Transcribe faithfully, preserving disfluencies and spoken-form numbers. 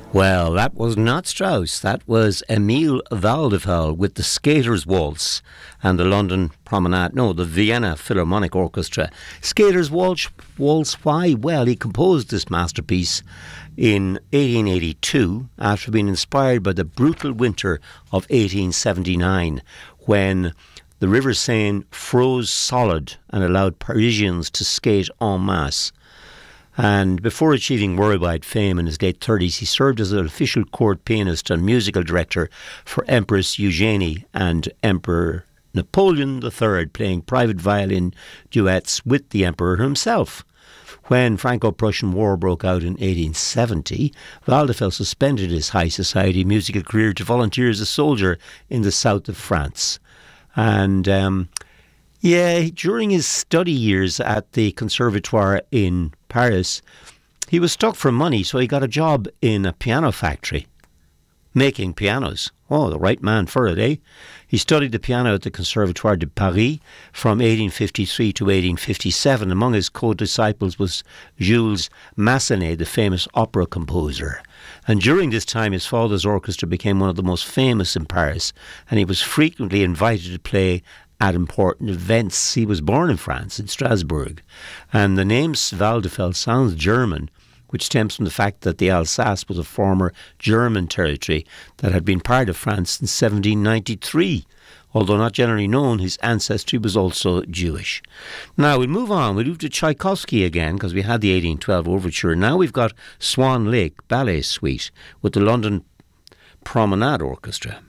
Well, that was not Strauss. That was Emile Waldefeld with the Skaters Waltz and the London Promenade, no, the Vienna Philharmonic Orchestra. Skaters Waltz, Waltz, why? Well, he composed this masterpiece in eighteen eighty-two after being inspired by the brutal winter of eighteen seventy-nine, when the River Seine froze solid and allowed Parisians to skate en masse. And before achieving worldwide fame in his late thirties, he served as an official court pianist and musical director for Empress Eugenie and Emperor Napoleon the Third, playing private violin duets with the Emperor himself. When Franco-Prussian War broke out in eighteen seventy, Waldefeld suspended his high society musical career to volunteer as a soldier in the south of France. And um, yeah, during his study years at the Conservatoire in Paris, he was stuck for money, so he got a job in a piano factory, making pianos. Oh, the right man for it, eh? He studied the piano at the Conservatoire de Paris from eighteen fifty-three to eighteen fifty-seven. Among his co-disciples was Jules Massenet, the famous opera composer. And during this time, his father's orchestra became one of the most famous in Paris, and he was frequently invited to play at important events. He was born in France, in Strasbourg, and the name Waldefeld sounds German, which stems from the fact that the Alsace was a former German territory that had been part of France in seventeen ninety-three. Although not generally known, his ancestry was also Jewish. Now, we'll move on. We'll move to Tchaikovsky again, because we had the eighteen twelve Overture. Now we've got Swan Lake Ballet Suite with the London Promenade Orchestra.